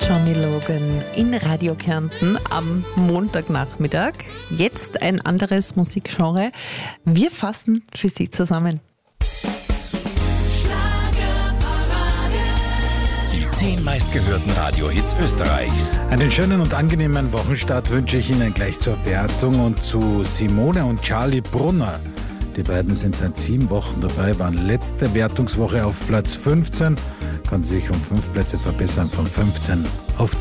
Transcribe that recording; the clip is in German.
Johnny Logan in Radio Kärnten am Montagnachmittag. Jetzt ein anderes Musikgenre. Wir fassen für Sie zusammen. Die 10 meistgehörten Radiohits Österreichs. Einen schönen und angenehmen Wochenstart wünsche ich Ihnen gleich zur Wertung und zu Simone und Charlie Brunner. Die beiden sind seit 7 Wochen dabei, waren letzte Wertungswoche auf Platz 15, konnten sich um 5 Plätze verbessern von 15 auf